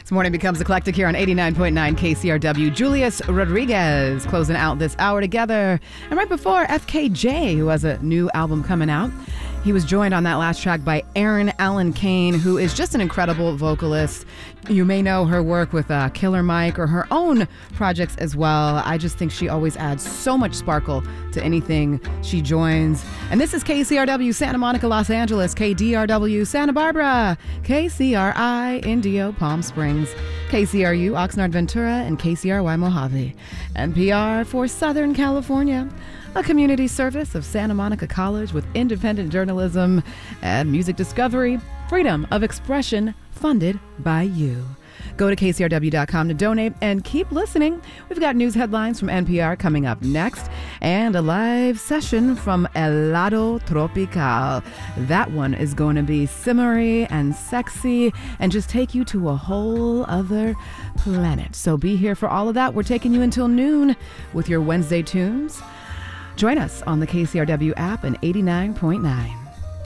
This morning becomes eclectic here on 89.9 KCRW. Julius Rodriguez closing out this hour together. And right before, FKJ, who has a new album coming out. He was joined on that last track by Erin Allen Kane, who is just an incredible vocalist. You may know her work with Killer Mike or her own projects as well. I just think she always adds so much sparkle to anything she joins. And this is KCRW Santa Monica, Los Angeles, KDRW Santa Barbara, KCRI Indio Palm Springs, KCRU Oxnard Ventura, and KCRY Mojave. NPR for Southern California. A community service of Santa Monica College with independent journalism and music discovery, freedom of expression, funded by you. Go to kcrw.com to donate and keep listening. We've got news headlines from NPR coming up next and a live session from Helado Tropical. That one is going to be simmery and sexy and just take you to a whole other planet. So be here for all of that. We're taking you until noon with your Wednesday tunes. Join us on the KCRW app and 89.9.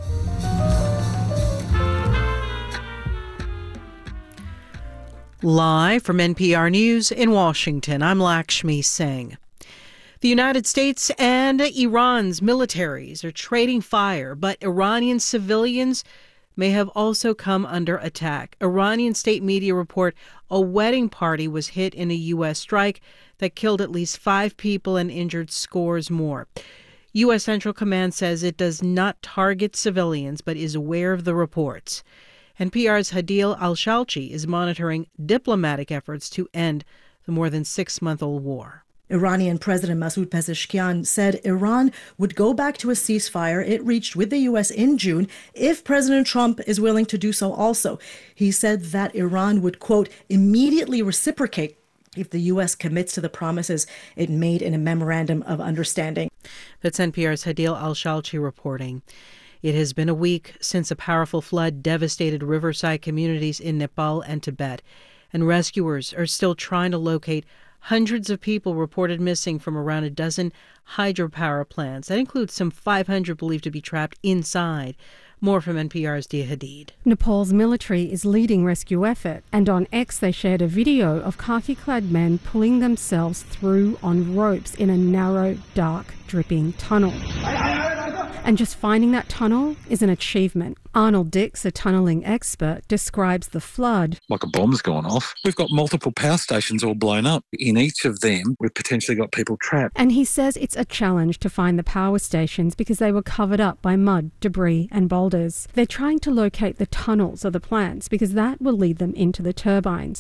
Live from NPR News in Washington, I'm Lakshmi Singh. The United States and Iran's militaries are trading fire, but Iranian civilians may have also come under attack. Iranian state media report a wedding party was hit in a U.S. strike that killed at least 5 people and injured scores more. U.S. Central Command says it does not target civilians, but is aware of the reports. NPR's Hadil Al-Shalchi is monitoring diplomatic efforts to end the more than 6-month-old war. Iranian President Masoud Pezeshkian said Iran would go back to a ceasefire it reached with the U.S. in June if President Trump is willing to do so also. He said that Iran would, quote, immediately reciprocate if the U.S. commits to the promises it made in a memorandum of understanding. That's NPR's Hadil Al-Shalchi reporting. It has been a week since a powerful flood devastated riverside communities in Nepal and Tibet, and rescuers are still trying to locate hundreds of people reported missing from around a dozen hydropower plants. That includes some 500 believed to be trapped inside. More from NPR's Dia Hadid. Nepal's military is leading rescue effort, and on X they shared a video of khaki-clad men pulling themselves through on ropes in a narrow, dark, dripping tunnel. And just finding that tunnel is an achievement. Arnold Dix, a tunnelling expert, describes the flood. Like a bomb's gone off. We've got multiple power stations all blown up. In each of them, we've potentially got people trapped. And he says it's a challenge to find the power stations because they were covered up by mud, debris and boulders. They're trying to locate the tunnels of the plants because that will lead them into the turbines.